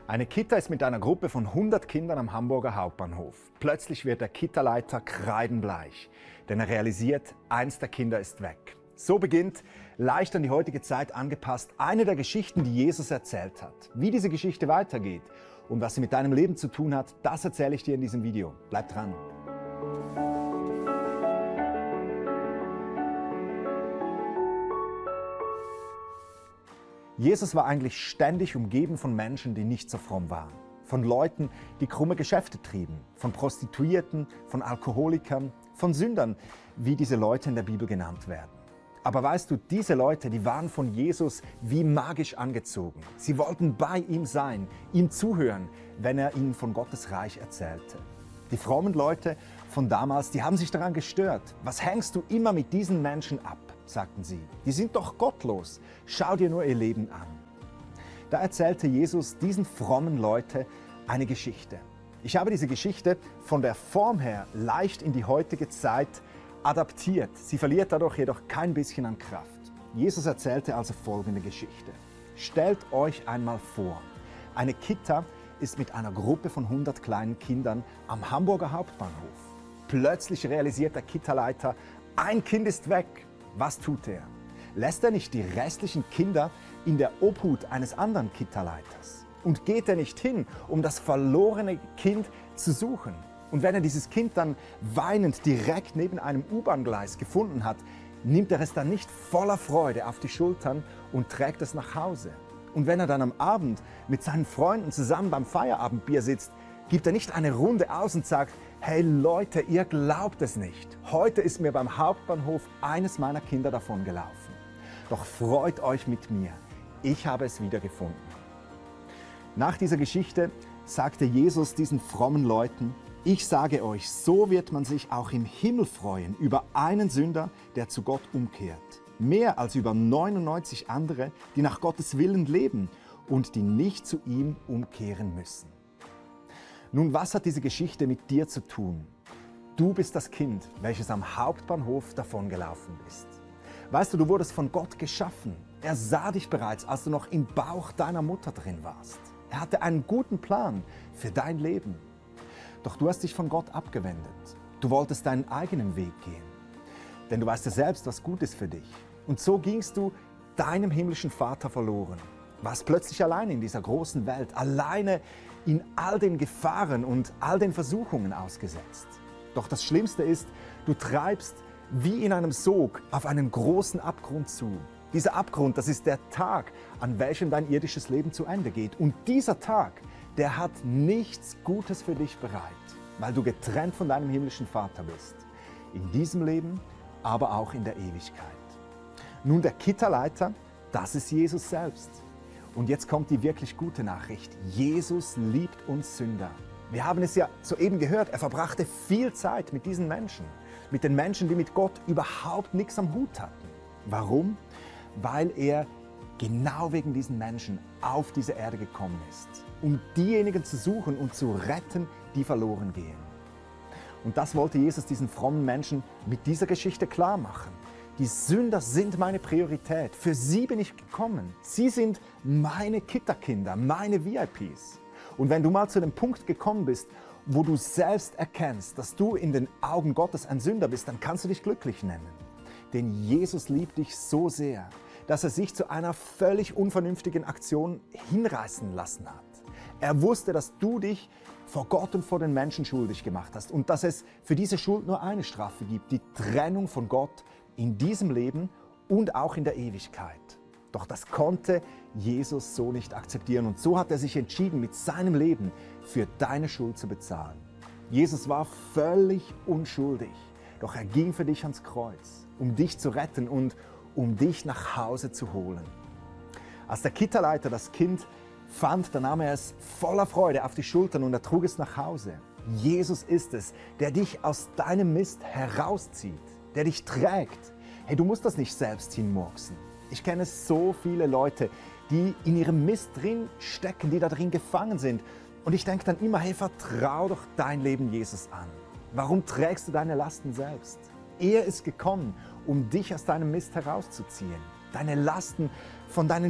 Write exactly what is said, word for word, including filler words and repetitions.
Eine Kita ist mit einer Gruppe von hundert Kindern am Hamburger Hauptbahnhof. Plötzlich wird der Kita-Leiter kreidenbleich, denn er realisiert, eins der Kinder ist weg. So beginnt, leicht an die heutige Zeit angepasst, eine der Geschichten, die Jesus erzählt hat. Wie diese Geschichte weitergeht und was sie mit deinem Leben zu tun hat, das erzähle ich dir in diesem Video. Bleib dran! Jesus war eigentlich ständig umgeben von Menschen, die nicht so fromm waren. Von Leuten, die krumme Geschäfte trieben. Von Prostituierten, von Alkoholikern, von Sündern, wie diese Leute in der Bibel genannt werden. Aber weißt du, diese Leute, die waren von Jesus wie magisch angezogen. Sie wollten bei ihm sein, ihm zuhören, wenn er ihnen von Gottes Reich erzählte. Die frommen Leute von damals, die haben sich daran gestört. Was hängst du immer mit diesen Menschen ab, sagten sie. Die sind doch gottlos. Schau dir nur ihr Leben an. Da erzählte Jesus diesen frommen Leuten eine Geschichte. Ich habe diese Geschichte von der Form her leicht in die heutige Zeit adaptiert. Sie verliert dadurch jedoch kein bisschen an Kraft. Jesus erzählte also folgende Geschichte. Stellt euch einmal vor, eine Kita ist mit einer Gruppe von hundert kleinen Kindern am Hamburger Hauptbahnhof. Plötzlich realisiert der Kita-Leiter, ein Kind ist weg. Was tut er? Lässt er nicht die restlichen Kinder in der Obhut eines anderen Kita-Leiters? Und geht er nicht hin, um das verlorene Kind zu suchen? Und wenn er dieses Kind dann weinend direkt neben einem U-Bahn-Gleis gefunden hat, nimmt er es dann nicht voller Freude auf die Schultern und trägt es nach Hause? Und wenn er dann am Abend mit seinen Freunden zusammen beim Feierabendbier sitzt, gibt er nicht eine Runde aus und sagt, hey Leute, ihr glaubt es nicht. Heute ist mir beim Hauptbahnhof eines meiner Kinder davongelaufen. Doch freut euch mit mir, ich habe es wieder gefunden. Nach dieser Geschichte sagte Jesus diesen frommen Leuten, ich sage euch, so wird man sich auch im Himmel freuen über einen Sünder, der zu Gott umkehrt. Mehr als über neunundneunzig andere, die nach Gottes Willen leben und die nicht zu ihm umkehren müssen. Nun, was hat diese Geschichte mit dir zu tun? Du bist das Kind, welches am Hauptbahnhof davongelaufen ist. Weißt du, du wurdest von Gott geschaffen. Er sah dich bereits, als du noch im Bauch deiner Mutter drin warst. Er hatte einen guten Plan für dein Leben. Doch du hast dich von Gott abgewendet. Du wolltest deinen eigenen Weg gehen. Denn du weißt ja selbst, was gut ist für dich. Und so gingst du deinem himmlischen Vater verloren. Warst plötzlich alleine in dieser großen Welt, alleine in all den Gefahren und all den Versuchungen ausgesetzt. Doch das Schlimmste ist, du treibst wie in einem Sog auf einen großen Abgrund zu. Dieser Abgrund, das ist der Tag, an welchem dein irdisches Leben zu Ende geht. Und dieser Tag, der hat nichts Gutes für dich bereit, weil du getrennt von deinem himmlischen Vater bist. In diesem Leben, aber auch in der Ewigkeit. Nun, der Kita-Leiter, das ist Jesus selbst. Und jetzt kommt die wirklich gute Nachricht. Jesus liebt uns Sünder. Wir haben es ja soeben gehört, er verbrachte viel Zeit mit diesen Menschen. Mit den Menschen, die mit Gott überhaupt nichts am Hut hatten. Warum? Weil er genau wegen diesen Menschen auf diese Erde gekommen ist. Um diejenigen zu suchen und zu retten, die verloren gehen. Und das wollte Jesus diesen frommen Menschen mit dieser Geschichte klar machen. Die Sünder sind meine Priorität. Für sie bin ich gekommen. Sie sind meine Kita-Kinder, meine V I Ps. Und wenn du mal zu dem Punkt gekommen bist, wo du selbst erkennst, dass du in den Augen Gottes ein Sünder bist, dann kannst du dich glücklich nennen. Denn Jesus liebt dich so sehr, dass er sich zu einer völlig unvernünftigen Aktion hinreißen lassen hat. Er wusste, dass du dich vor Gott und vor den Menschen schuldig gemacht hast und dass es für diese Schuld nur eine Strafe gibt, die Trennung von Gott in diesem Leben und auch in der Ewigkeit. Doch das konnte Jesus so nicht akzeptieren und so hat er sich entschieden, mit seinem Leben für deine Schuld zu bezahlen. Jesus war völlig unschuldig, doch er ging für dich ans Kreuz, um dich zu retten und um dich nach Hause zu holen. Als der Kita-Leiter das Kind fand, da nahm er es voller Freude auf die Schultern und er trug es nach Hause. Jesus ist es, der dich aus deinem Mist herauszieht, der dich trägt. Hey, du musst das nicht selbst hinmurksen. Ich kenne so viele Leute, die in ihrem Mist drin stecken, die da drin gefangen sind. Und ich denke dann immer, hey, vertrau doch dein Leben Jesus an. Warum trägst du deine Lasten selbst? Er ist gekommen, um dich aus deinem Mist herauszuziehen. Deine Lasten von deinen